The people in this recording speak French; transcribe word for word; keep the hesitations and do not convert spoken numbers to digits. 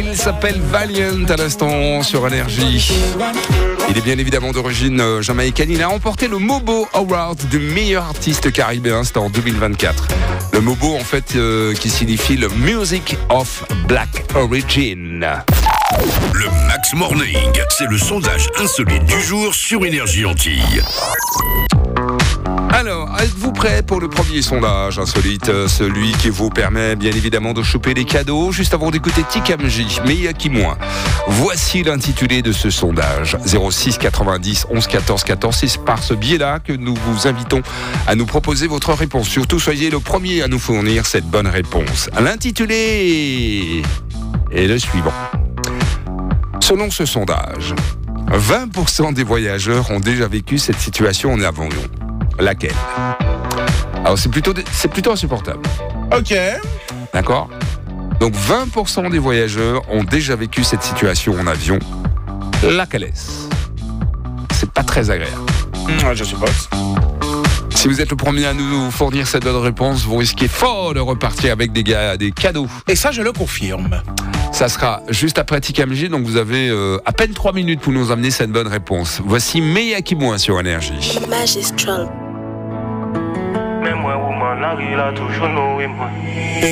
Il s'appelle Valiant à l'instant sur Énergie. Il est bien évidemment d'origine euh, jamaïcaine. Il a remporté le Mobo Award du meilleur artiste caribéen, c'était en deux mille vingt-quatre. Le Mobo, en fait, euh, qui signifie le Music of Black Origin. Le Max Morning, c'est le sondage insolite du jour sur Énergie Antilles. Alors, êtes-vous prêts pour le premier sondage insolite, celui qui vous permet bien évidemment de choper les cadeaux juste avant d'écouter Tikamji, mais il y a qui moins. Voici l'intitulé de ce sondage, zéro six quatre-vingt-dix onze quatorze quatorze. C'est par ce biais-là que nous vous invitons à nous proposer votre réponse. Surtout, soyez le premier à nous fournir cette bonne réponse. L'intitulé est le suivant. Selon ce sondage, vingt pour cent des voyageurs ont déjà vécu cette situation en avion. Laquelle? Alors c'est plutôt, c'est plutôt insupportable. Ok. D'accord? Donc vingt pour cent des voyageurs ont déjà vécu cette situation en avion. Laquelle est-ce? C'est pas très agréable. Mmh, je suppose. Si vous êtes le premier à nous fournir cette bonne réponse, vous risquez fort de repartir avec des, gars, des cadeaux. Et ça, je le confirme. Ça sera juste après Tikamji, donc vous avez euh, à peine trois minutes pour nous amener cette bonne réponse. Voici Meyaki Moins sur Énergie. Magistral. Mais moi, woman, la toujours nous et moi.